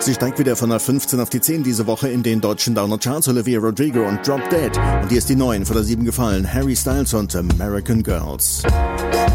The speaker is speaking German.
Sie steigt wieder von der 15 auf die 10 diese Woche in den deutschen Downer-Charts. Olivia Rodrigo und Drop Dead. Und hier ist die 9 von der 7 gefallen. Harry Styles und American Girls.